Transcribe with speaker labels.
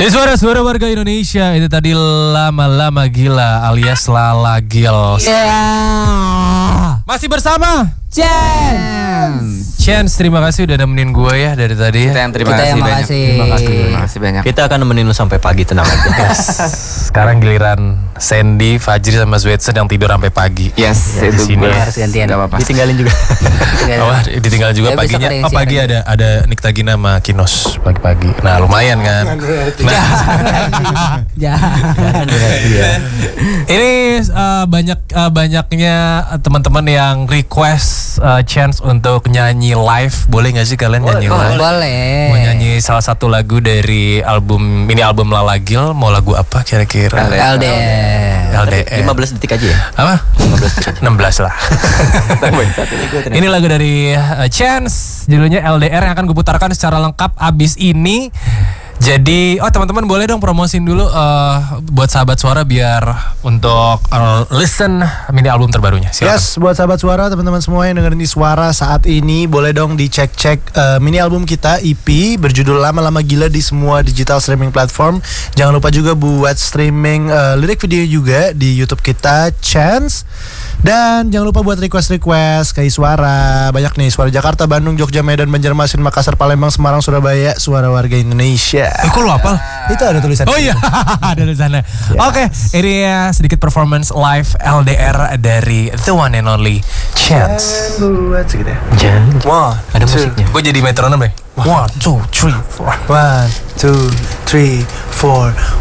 Speaker 1: Suara-suara warga Indonesia itu tadi lama-lama gila alias Lala Gils. Masih bersama Chance, terima kasih udah nemenin gue ya dari tadi.
Speaker 2: Kita yang terima kasih banyak. Terima kasih banyak.
Speaker 3: Kita akan nemenin lu sampai pagi, tenang aja.
Speaker 1: Sekarang giliran Sandy, Fajri sama Zwetsen yang tidur sampai pagi.
Speaker 2: Yes,
Speaker 1: ya,
Speaker 2: itu
Speaker 1: sini.
Speaker 2: harus gantian. Gak apa-apa.
Speaker 3: Ditinggalin juga.
Speaker 1: Ditinggalin juga
Speaker 3: ya,
Speaker 1: paginya. Oh pagi ada Nikta Gina sama Kinos pagi-pagi. Nah lumayan kan. Ini banyaknya teman-teman yang request Chance untuk nyanyi live. Boleh gak sih kalian nyanyi live?
Speaker 4: Boleh.
Speaker 1: Mau nyanyi salah satu lagu dari mini album Lala Gil. Mau lagu apa kira-kira? LDR
Speaker 3: 15 detik aja ya?
Speaker 1: Apa? 15 lah. Ini lagu dari Chance, judulnya LDR yang akan gue putarkan secara lengkap abis ini. Jadi, teman-teman boleh dong promosin dulu buat sahabat suara biar untuk listen mini album terbarunya. Silakan.
Speaker 5: Yes, buat sahabat suara, teman-teman semua yang dengerin di suara saat ini, boleh dong dicek-cek mini album kita EP berjudul Lama-Lama Gila di semua digital streaming platform. Jangan lupa juga buat streaming lirik video juga di YouTube kita Chance. Dan jangan lupa buat request ke suara. Banyak nih, suara Jakarta, Bandung, Jogja, Medan, Banjarmasin, Makassar, Palembang, Semarang, Surabaya, suara warga Indonesia.
Speaker 1: Kok lu hafal?
Speaker 5: Itu ada tulisan.
Speaker 1: Oh iya, ada tulisannya.
Speaker 5: Yes.
Speaker 1: Oke, ini sedikit performance live LDR dari the one and only Chance.
Speaker 5: Buat segitu ya.
Speaker 1: One,
Speaker 3: Ada musiknya.
Speaker 1: gue jadi metronom deh. 1, 2, 3, 4.
Speaker 5: 1, 2, 3, 4.